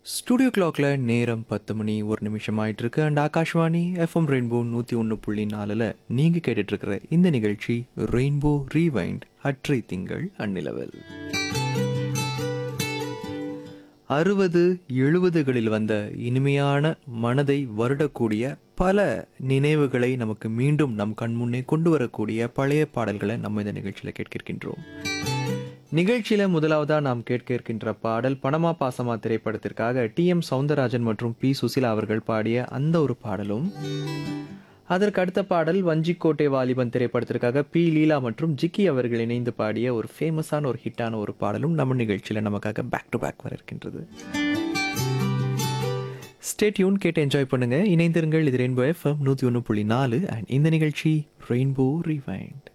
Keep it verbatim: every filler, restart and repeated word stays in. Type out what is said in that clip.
Studio கிளாக்ல நேரம் பத்து மணி ஒரு நிமிஷம் ஆயிட்டு இருக்கு. அண்ட் ஆகாஷ்வாணி எஃப்எம் ரெயின்போ நூற்றி ஒன்று புள்ளி நாலில் நீங்கள் கேட்டுட்டு இருக்கிற இந்த நிகழ்ச்சி ரெயின்போ ரீவைண்ட் அற்றை திங்கள் அந்நிலவல். அறுபது எழுபதுகளில் வந்த இனிமையான மனதை வருடக்கூடிய பல நினைவுகளை நமக்கு மீண்டும் நம் கண் முன்னே கொண்டு வரக்கூடிய பழைய பாடல்களை நம்ம இந்த நிகழ்ச்சியில் கேட்கின்றோம். நிகழ்ச்சியில முதலாவதா நாம் கேட்க இருக்கின்ற பாடல் பணமா பாசமா திரைப்படத்திற்காக டி எம் சவுந்தரராஜன் மற்றும் பி சுசிலா அவர்கள் பாடிய அந்த ஒரு பாடலும், அதற்கு அடுத்த பாடல் வஞ்சிக்கோட்டை வாலிபன் திரைப்படத்திற்காக பி லீலா மற்றும் ஜிக்கி அவர்கள் இணைந்து பாடிய ஒரு ஃபேமஸான ஒரு ஹிட்டான ஒரு பாடலும் நம்ம நிகழ்ச்சியில நமக்காக பேக் டு பேக் வர இருக்கின்றது. ஸ்டே டியூன், கேட்டு என்ஜாய் பண்ணுங்க, இணைந்திருங்கள். இது ரெயின்போ எஃப்எம் நூற்றி ஒன்று புள்ளி நாலு அண்ட் இந்த நிகழ்ச்சி ரெயின்போ ரிவைண்ட்.